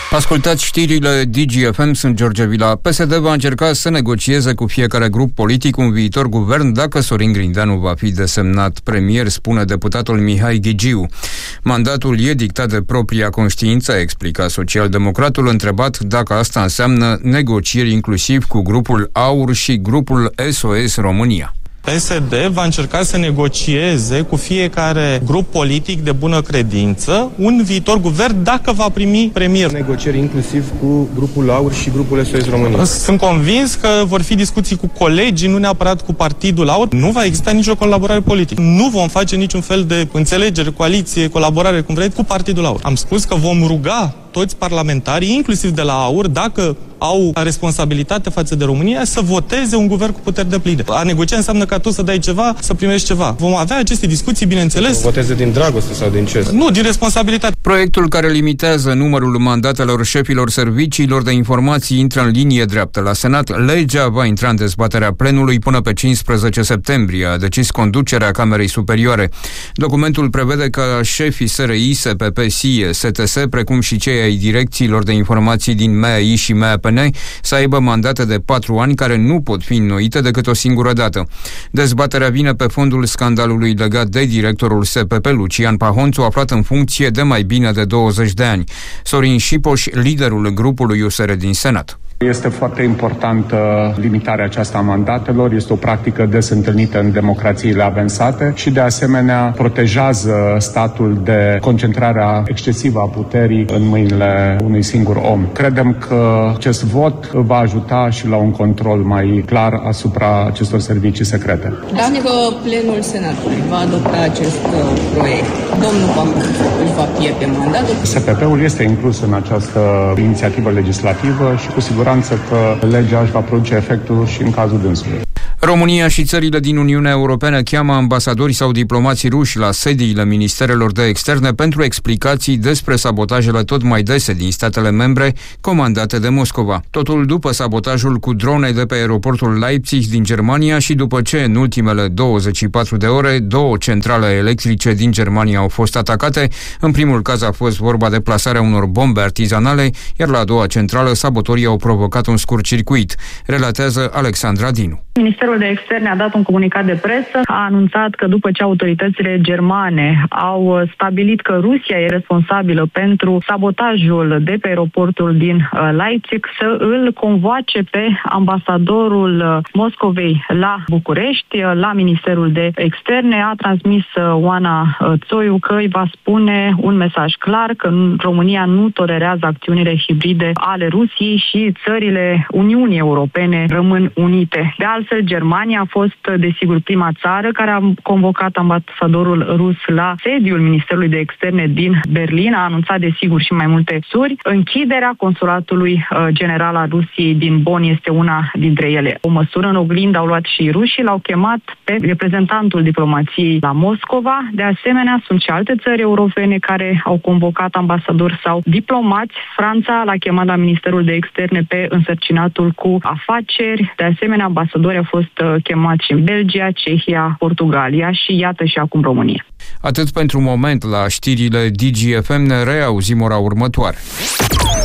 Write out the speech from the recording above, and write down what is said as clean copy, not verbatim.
Ascultați știrile DGFM, sunt George Vila. PSD va încerca să negocieze cu fiecare grup politic un viitor guvern dacă Sorin Grindeanu va fi desemnat premier, spune deputatul Mihai Ghigiu. Mandatul e dictat de propria conștiință, a explicat socialdemocratul, întrebat dacă asta înseamnă negocieri inclusiv cu grupul AUR și grupul SOS România. PSD va încerca să negocieze cu fiecare grup politic de bună credință un viitor guvern dacă va primi premier. Negocieri inclusiv cu grupul AUR și grupul SOS România. Sunt convins că vor fi discuții cu colegii, nu neapărat cu partidul AUR. Nu va exista nicio colaborare politică. Nu vom face niciun fel de înțelegere, coaliție, colaborare, cum vreți, cu partidul AUR. Am spus că vom ruga toți parlamentarii, inclusiv de la AUR, dacă au responsabilitate față de România, să voteze un guvern cu puteri depline. A negocia înseamnă ca tu să dai ceva, să primești ceva. Vom avea aceste discuții, bineînțeles. Voteze din dragoste sau din ce? Nu, din responsabilitate. Proiectul care limitează numărul mandatelor șefilor serviciilor de informații intră în linie dreaptă la Senat. Legea va intra în dezbaterea plenului până pe 15 septembrie, a decis conducerea Camerei Superioare. Documentul prevede că șefii SRI, SPP, SIE, STS, precum și cei ai direcțiilor de informații din MEAI și MEAPN să aibă mandate de 4 ani care nu pot fi înnoite decât o singură dată. Dezbaterea vine pe fondul scandalului legat de directorul SPP, Lucian Pahonțu, aflat în funcție de mai bine de 20 de ani. Sorin Șipoș, liderul grupului USR din Senat. Este foarte importantă limitarea aceasta a mandatelor, este o practică des întâlnită în democrațiile avansate și de asemenea protejează statul de concentrarea excesivă a puterii în mâinile unui singur om. Credem că acest vot va ajuta și la un control mai clar asupra acestor servicii secrete. Dacă plenul Senatului va adopta acest proiect, domnul Pahonțu își va pierde mandatul? SPP-ul este inclus în această inițiativă legislativă și cu siguranță că legea își va produce efectul și în cazul dânsului. România și țările din Uniunea Europeană cheamă ambasadori sau diplomații ruși la sediile ministerelor de externe pentru explicații despre sabotajele tot mai dese din statele membre comandate de Moscova. Totul după sabotajul cu drone de pe aeroportul Leipzig din Germania și după ce în ultimele 24 de ore 2 centrale electrice din Germania au fost atacate. În primul caz a fost vorba de plasarea unor bombe artizanale, iar la a doua centrală sabotorii au provocat un scurt-circuit, relatează Alexandra Dinu. Ministerul de Externe a dat un comunicat de presă, a anunțat că după ce autoritățile germane au stabilit că Rusia e responsabilă pentru sabotajul de pe aeroportul din Leipzig, să îl convoace pe ambasadorul Moscovei la București, la Ministerul de Externe. A transmis Oana Țoiu că îi va spune un mesaj clar că România nu tolerează acțiunile hibride ale Rusiei și țările Uniunii Europene rămân unite. De altfel, Germania a fost, desigur, prima țară care a convocat ambasadorul rus la sediul Ministerului de Externe din Berlin. A anunțat, desigur, și mai multe măsuri. Închiderea consulatului general al Rusiei din Bonn este una dintre ele. O măsură în oglindă au luat și rușii, l-au chemat pe reprezentantul diplomației la Moscova. De asemenea, sunt și alte țări europene care au convocat ambasadori sau diplomați. Franța l-a chemat la Ministerul de Externe pe însărcinatul cu afaceri. De asemenea, ambasadori au fost chemați și în Belgia, Cehia, Portugalia și iată și acum România. Atât pentru moment la știrile DGFM, ne reauzim ora următoare.